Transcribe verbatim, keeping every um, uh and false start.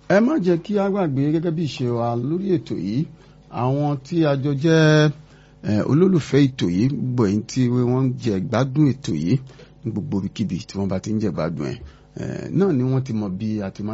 ẹ má jẹ́ kí a gbàgbé gẹ́gẹ́ bí ìṣe wa lórí ètò yìí àwọn tí a jọ jẹ́ olólùfẹ́ ètò yìí gbogbo ẹ̀yin tí wọ́n ń jẹ gbádùn ètò yìí ní gbogbo ibikíbi tí wọ́n bá ti ń jẹ gbádùn ẹ̀ náà ni wọ́n ti mọ bí a ti máa